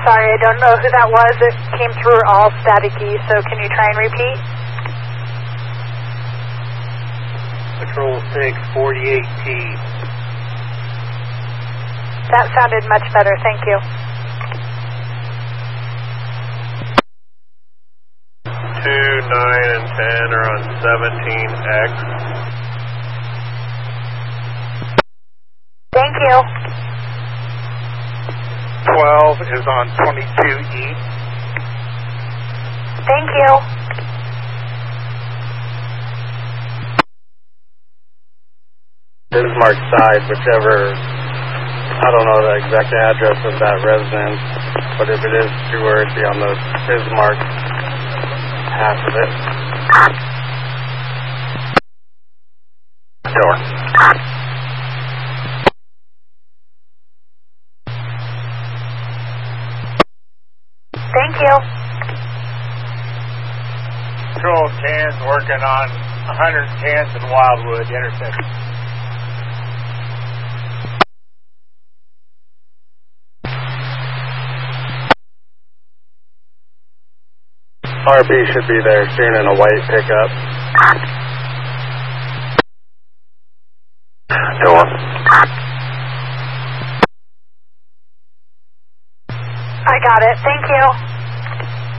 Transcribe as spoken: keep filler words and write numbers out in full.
Sorry, I don't know who that was. It came through all staticky, so can you try and repeat? Patrol six, forty-eight T. That sounded much better, thank you. two, nine, and ten are on seventeen X. Thank you. twelve is on twenty-two E. Thank you. Bismarck side, whichever, I don't know the exact address of that residence, but if it is Stewart, it'd be on the Bismarck half of it. Door. Thank you. Patrol ten's working on one hundred tenth and Wildwood intersection. R B should be there soon in a white pickup. Door. I got it, thank you.